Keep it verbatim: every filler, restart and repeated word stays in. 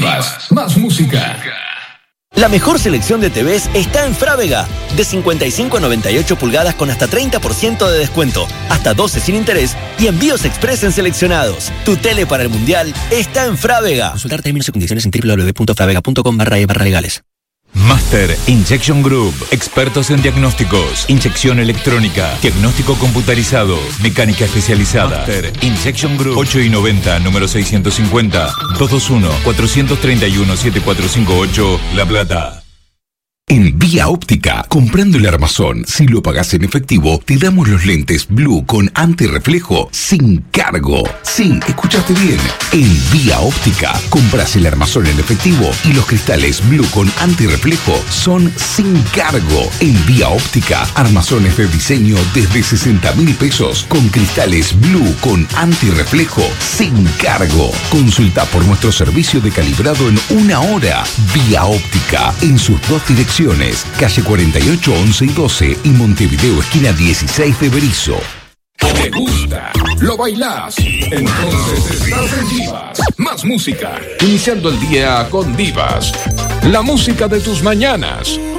Divas, más música. La mejor selección de T Vs está en Frávega. De cincuenta y cinco a noventa y ocho pulgadas con hasta treinta por ciento de descuento, hasta doce sin interés y envíos express en seleccionados. Tu tele para el Mundial está en Frávega. Consultar términos y condiciones en doble u doble u doble u punto fravega punto com barra e barra legales. Master Injection Group, expertos en diagnósticos, inyección electrónica, diagnóstico computarizado, mecánica especializada. Master Injection Group, ocho y noventa, número seiscientos cincuenta, doscientos veintiuno, cuatrocientos treinta y uno, setenta y cuatro cincuenta y ocho, La Plata. En Vía Óptica, comprando el armazón, si lo pagás en efectivo, te damos los lentes Blue con antirreflejo sin cargo. Sí, escuchaste bien. En Vía Óptica, compras el armazón en efectivo y los cristales Blue con antirreflejo son sin cargo. En Vía Óptica, armazones de diseño desde sesenta mil pesos con cristales Blue con antirreflejo sin cargo. Consulta por nuestro servicio de calibrado en una hora. Vía Óptica, en sus dos direcciones. Calle cuarenta y ocho, once y doce y Montevideo, esquina dieciséis de Berizo. ¿Te gusta? ¿Lo bailás? Entonces estás en Divas, más música. Iniciando el día con Divas, la música de tus mañanas.